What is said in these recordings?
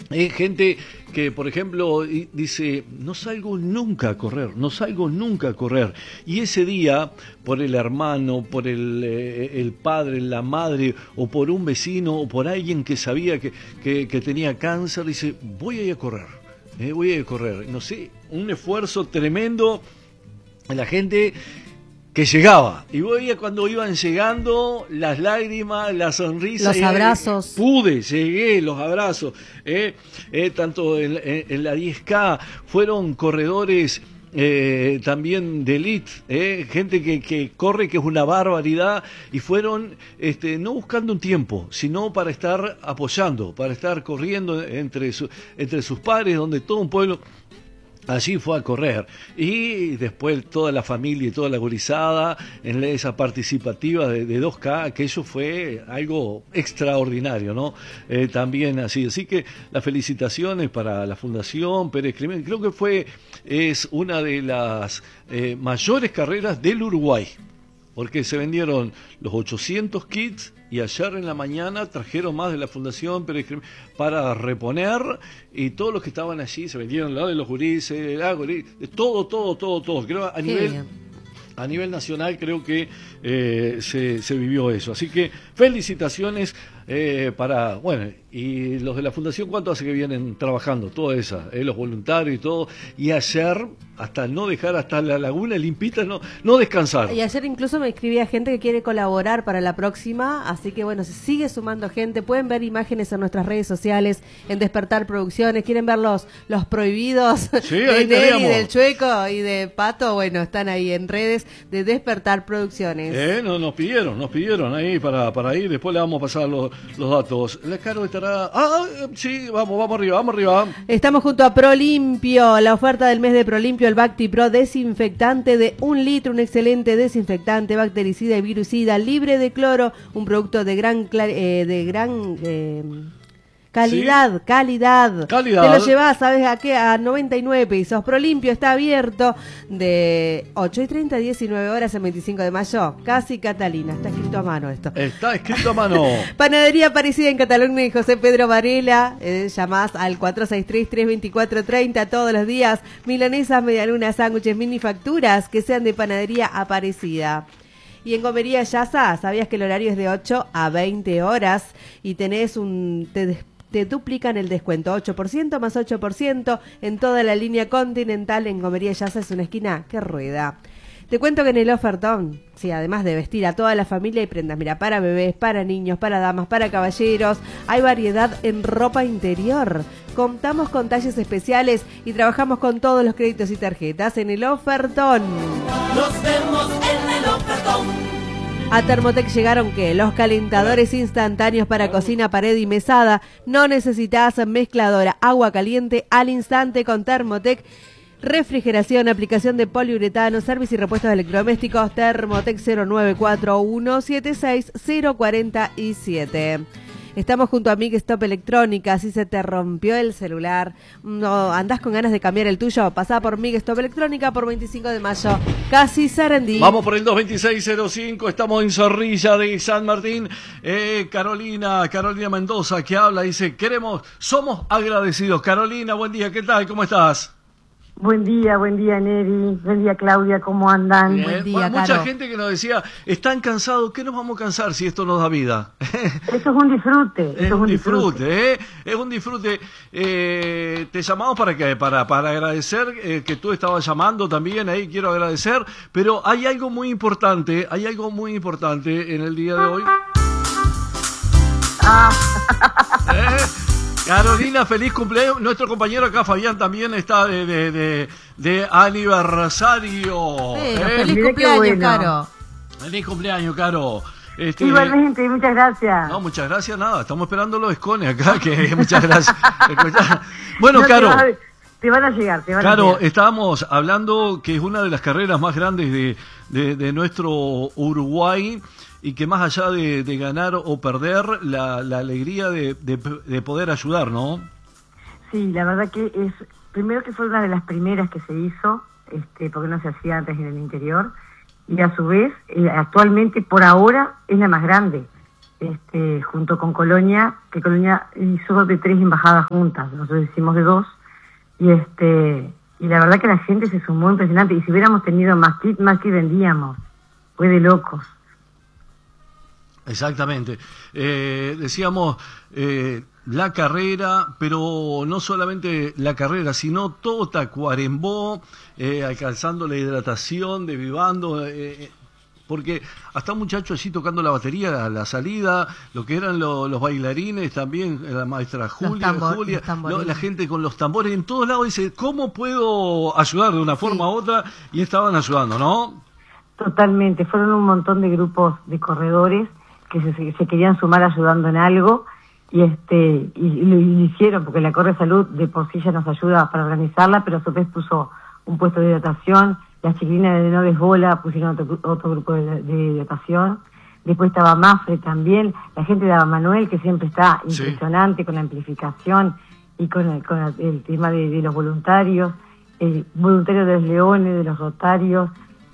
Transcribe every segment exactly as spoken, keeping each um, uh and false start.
Hay gente que, por ejemplo, dice, no salgo nunca a correr, no salgo nunca a correr. Y ese día, por el hermano, por el, eh, el padre, la madre, o por un vecino, o por alguien que sabía que, que, que tenía cáncer, dice, voy a ir a correr, eh, voy a ir a correr. No sé, un esfuerzo tremendo. La gente que llegaba, y veía cuando iban llegando las lágrimas, las sonrisas, los abrazos. Y, pude, llegué, los abrazos, eh, eh, tanto en, en, en la diez K, fueron corredores eh, también de elite, eh, gente que, que corre, que es una barbaridad, y fueron este, no buscando un tiempo, sino para estar apoyando, para estar corriendo entre, su, entre sus pares, donde todo un pueblo allí fue a correr, y después toda la familia y toda la gurizada en esa participativa de, de dos K, aquello fue algo extraordinario, ¿no? Eh, también así, así que las felicitaciones para la Fundación Pérez Clemente. Creo que fue, es una de las eh, mayores carreras del Uruguay, porque se vendieron los ochocientos kits, y ayer en la mañana trajeron más de la Fundación Pérez Clemente para reponer, y todos los que estaban allí se vendieron, la de los gurises, la gurises, todo, todo, todo, todo. Creo a nivel, a nivel nacional creo que eh, se, se vivió eso. Así que felicitaciones eh, para, bueno, y los de la Fundación, ¿cuánto hace que vienen trabajando? Toda esa, eh, los voluntarios y todo, y ayer, hasta no dejar hasta la laguna limpita, no, no descansar. Y ayer incluso me escribía gente que quiere colaborar para la próxima, así que bueno, se sigue sumando gente. Pueden ver imágenes en nuestras redes sociales, en Despertar Producciones. ¿Quieren ver los, los prohibidos sí, de Nelly, del Chueco y de Pato? Bueno, están ahí en redes de Despertar Producciones. Eh, no, nos pidieron, nos pidieron ahí para, para ir, después le vamos a pasar los, los datos. La Caro estará... Ah, sí, vamos, vamos arriba, vamos arriba. Estamos junto a Prolimpio, la oferta del mes de Prolimpio, el Bactipro desinfectante de un litro, un excelente desinfectante bactericida y virucida libre de cloro, un producto de gran eh, de gran eh, calidad, ¿sí? calidad, calidad. Te lo llevas, ¿sabes a qué? A noventa y nueve pesos. Prolimpio está abierto de ocho y treinta a diecinueve horas el veinticinco de mayo. Casi Catalina, está escrito a mano esto. Está escrito a mano. Panadería Aparecida en Cataluña y José Pedro Varela. Eh, llamás al cuatro seis tres, tres dos cuatro, tres cero todos los días. Milanesas, medialunas, sándwiches, mini facturas que sean de Panadería Aparecida. Y en Gomería Yaza, ¿sabías que el horario es de ocho a veinte horas? Y tenés un... Te Te duplican el descuento, ocho por ciento más ocho por ciento en toda la línea Continental. En Gomería Yaza es una esquina que rueda. Te cuento que en el ofertón, sí, además de vestir a toda la familia, hay prendas, mira, para bebés, para niños, para damas, para caballeros. Hay variedad en ropa interior. Contamos con talles especiales y trabajamos con todos los créditos y tarjetas en el ofertón. Nos vemos en el ofertón. A Thermotec llegaron que los calentadores instantáneos para cocina, pared y mesada. No necesitas mezcladora, agua caliente al instante con Thermotec. Refrigeración, aplicación de poliuretano, servicio y repuestos de electrodomésticos. Thermotec cero nueve cuatro uno siete seis cero cuatro siete. Estamos junto a Mig Stop Electrónica. Si se te rompió el celular, no andás con ganas de cambiar el tuyo, pasá por Mig Stop Electrónica por veinticinco de mayo, casi Sarandí. Vamos por el dos veintiséis cero cinco, estamos en Zorrilla de San Martín. Eh, Carolina, Carolina Mendoza que habla, dice, queremos, somos agradecidos. Carolina, buen día, ¿qué tal? ¿Cómo estás? Buen día, buen día, Neri. Buen día, Claudia. ¿Cómo andan? Bien. Buen día, bueno, mucha Caro. gente que nos decía, están cansados, ¿qué nos vamos a cansar si esto nos da vida? Eso es un disfrute. Es, es un disfrute, disfrute, ¿eh? Es un disfrute. Eh, te llamamos para que para para agradecer eh, que tú estabas llamando también, ahí quiero agradecer, pero hay algo muy importante, hay algo muy importante en el día de hoy. Ah. ¿Eh? Carolina, feliz cumpleaños. Nuestro compañero acá, Fabián, también está de, de, de, de aniversario. Sí, ¿eh? Feliz Mira cumpleaños, bueno. Caro. Feliz cumpleaños, Caro. Este, Igualmente, muchas gracias. No, muchas gracias, nada. Estamos esperando los escones acá, que muchas gracias. Bueno, No, Caro. Te, va, te van a llegar, te van Claro, a llegar. estábamos hablando que es una de las carreras más grandes de, de, de nuestro Uruguay, y que más allá de, de ganar o perder, la, la alegría de, de, de poder ayudar, ¿no? Sí, la verdad que es, primero que fue una de las primeras que se hizo, este, porque no se hacía antes en el interior, y a su vez, eh, actualmente, por ahora, es la más grande. este, junto con Colonia, que Colonia hizo de tres embajadas juntas, nosotros hicimos de dos, y este y la verdad que la gente se sumó impresionante, y si hubiéramos tenido más kit, más kit vendíamos, fue de locos. Exactamente. Eh, decíamos eh, la carrera, pero no solamente la carrera, sino todo Tacuarembó, eh, alcanzando la hidratación, desvivando, eh, porque hasta un muchacho allí tocando la batería a la salida, lo que eran lo, los bailarines también, la maestra Julia, tambor, Julia los lo, la gente con los tambores en todos lados, dice, ¿cómo puedo ayudar de una forma Sí. u otra? Y estaban ayudando, ¿no? Totalmente, fueron un montón de grupos de corredores que se, se querían sumar ayudando en algo, y este y, y lo hicieron, porque la Corre Salud de por sí ya nos ayuda para organizarla, pero a su vez puso un puesto de hidratación, las chiquilinas de No Desbola pusieron otro, otro grupo de, de hidratación, después estaba Mafre también, la gente de Manuel, que siempre está Sí. impresionante con la amplificación y con el, con el tema de, de los voluntarios, el voluntario de los Leones, de los Rotarios,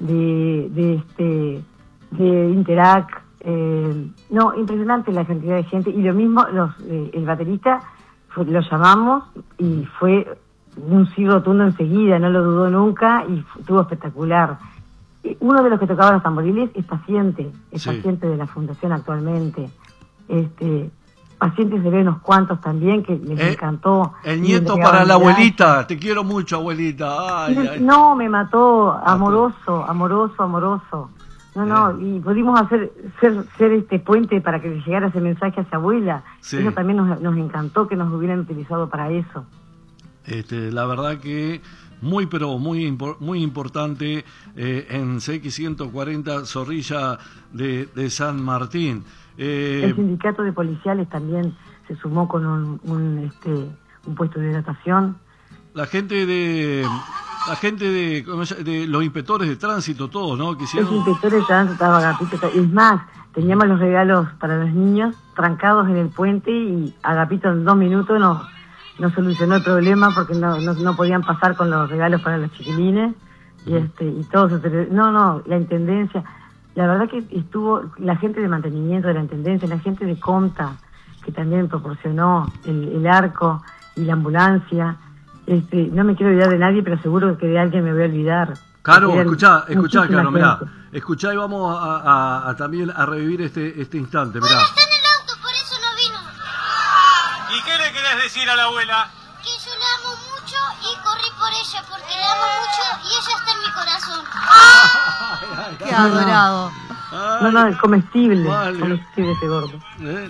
de, de este de Interac, eh, no, impresionante la cantidad de gente, y lo mismo los eh, el baterista fue, lo llamamos y fue un sí rotundo enseguida, no lo dudó nunca y estuvo espectacular. Eh, Uno de los que tocaba los tamboriles es paciente, es Sí. paciente de la fundación actualmente. Este, pacientes de ver unos cuantos también que les Eh, encantó. El y nieto le para entregaban la medallas. abuelita, te quiero mucho, abuelita. Ay, ay. No, me mató, amoroso, amoroso, amoroso. No, no, y pudimos hacer ser, ser este puente para que le llegara ese mensaje a su abuela. Sí. Eso también nos, nos encantó que nos hubieran utilizado para eso. Este, la verdad que muy, pero muy impor- muy importante eh, en C X ciento cuarenta Zorrilla de, de San Martín. Eh, El sindicato de policiales también se sumó con un, un, este, un puesto de hidratación. la gente de... La gente de, ¿cómo se llama? De los inspectores de tránsito, todos, ¿no? Que Los hicieron... inspectores de tránsito estaba Agapito. Es más, teníamos los regalos para los niños trancados en el puente y Agapito en dos minutos nos, nos solucionó el problema porque no, no, no podían pasar con los regalos para los chiquilines. Y este y todo se terminó. No, no, la intendencia. La verdad que estuvo la gente de mantenimiento de la intendencia, la gente de Comta, que también proporcionó el, el arco y la ambulancia. Este, no me quiero olvidar de nadie, pero seguro que de alguien me voy a olvidar. Caro, Porque eran escuchá, escuchá, muchísima Caro, mirá. gente. Escuchá y vamos a, a- a también a revivir este, este instante, mirá. Está en el auto, por eso no vino. ¿Y qué le querés decir a la abuela? Que yo la amo mucho y corrí por ella porque la amo mucho y ella está en mi corazón. Qué adorado. No, no, es comestible, Vale. comestible ese gordo. Eh,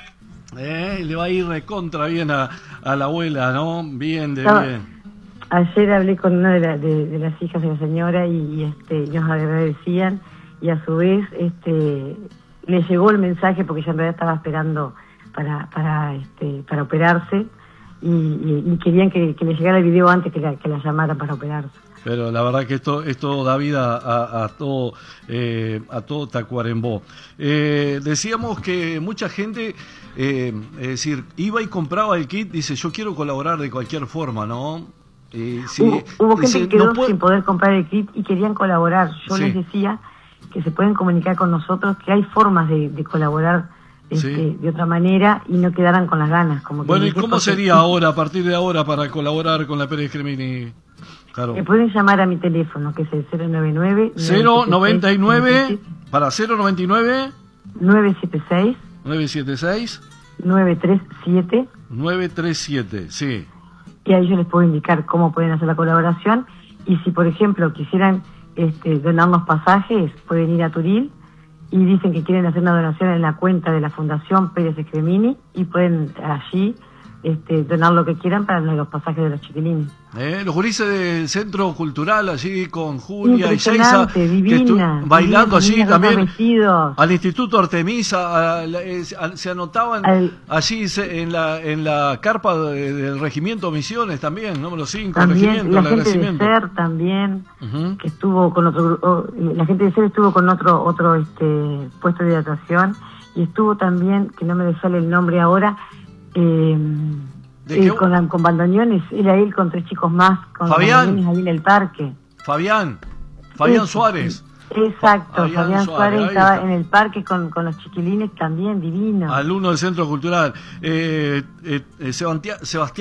eh, le va a ir recontra bien a, a la abuela, ¿no? Bien, de Estaba- bien. Ayer hablé con una de, la- de- de las hijas de la señora y, y, este, nos agradecían y a su vez este, le llegó el mensaje porque ella en realidad estaba esperando para para este, para operarse y, y- y querían que, que le llegara el video antes que la, que la llamaran para operarse. Pero la verdad que esto esto da vida a, a todo eh, a todo Tacuarembó. Eh, decíamos que mucha gente, eh, es decir, iba y compraba el kit, dice yo quiero colaborar de cualquier forma, ¿no? Eh, sí, hubo hubo gente dice, que quedó no puedo- sin poder comprar el kit y querían colaborar. Yo Sí. les decía que se pueden comunicar con nosotros, que hay formas de, de colaborar este, Sí. de otra manera y no quedaran con las ganas. Como que Bueno, ¿y dije, cómo porque sería ahora, a partir de ahora, para colaborar con la Pérez Cremini? Claro. Me pueden llamar a mi teléfono, que es el cero noventa y nueve cero noventa y nueve para cero noventa y nueve nueve siete seis nueve siete seis nueve tres siete nueve tres siete, sí. y ahí yo les puedo indicar cómo pueden hacer la colaboración y si por ejemplo quisieran este, donarnos pasajes pueden ir a Turil y dicen que quieren hacer una donación en la cuenta de la Fundación Pérez Escremini y pueden allí este, donar lo que quieran para los pasajes de los chiquilines. Eh, los gurises del Centro Cultural allí con Julia y Sheisa Impresionante, que divina, estu- bailando divina, allí niñas también vestidos. al Instituto Artemisa, a la- eh, a- se anotaban Al- allí se- en la en la carpa de- del Regimiento Misiones también, número cinco, También Regimiento, la el gente de agradecimiento. SER también, Ujú. que estuvo con otro grupo, la gente de SER estuvo con otro otro este puesto de hidratación y estuvo también, que no me sale el nombre ahora, eh, ¿De eh, qué? con, la- con bandoneones, era él con tres chicos más, con Fabián. bandoneones ahí en el parque. Fabián, Fabián Eso, Suárez. Exacto, Fabián Fabián Suárez, Suárez ahí estaba está. en el parque con, con los chiquilines también, divino. Alumno del Centro Cultural. Eh, eh, eh, Sebastián, Sebastián